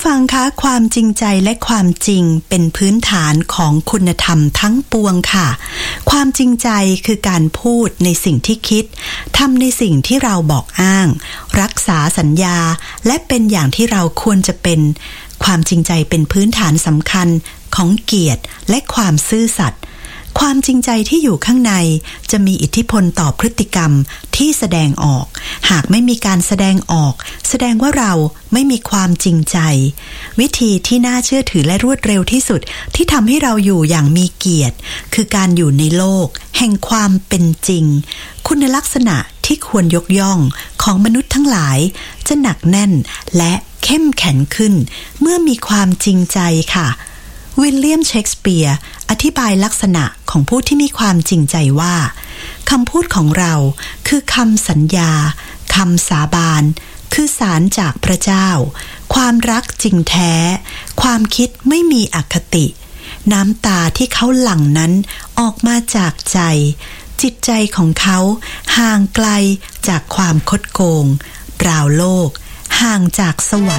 ฟังคะความจริงใจและความจริงเป็นพื้นฐานของคุณธรรมทั้งปวงค่ะความจริงใจคือการพูดในสิ่งที่คิดทำในสิ่งที่เราบอกอ้างรักษาสัญญาและเป็นอย่างที่เราควรจะเป็นความจริงใจเป็นพื้นฐานสำคัญของเกียรติและความซื่อสัตย์ความจริงใจที่อยู่ข้างในจะมีอิทธิพลต่อพฤติกรรมที่แสดงออกหากไม่มีการแสดงออกแสดงว่าเราไม่มีความจริงใจวิธีที่น่าเชื่อถือและรวดเร็วที่สุดที่ทำให้เราอยู่อย่างมีเกียรติคือการอยู่ในโลกแห่งความเป็นจริงคุณลักษณะที่ควรยกย่องของมนุษย์ทั้งหลายจะหนักแน่นและเข้มแข็งขึ้นเมื่อมีความจริงใจค่ะวิลเลียมเชกสเปียร์อธิบายลักษณะของผู้ที่มีความจริงใจว่าคำพูดของเราคือคำสัญญาคำสาบานคือสารจากพระเจ้าความรักจริงแท้ความคิดไม่มีอคติน้ำตาที่เขาหลั่งนั้นออกมาจากใจจิตใจของเขาห่างไกลจากความคดโกงราวโลกห่างจากสวรรค์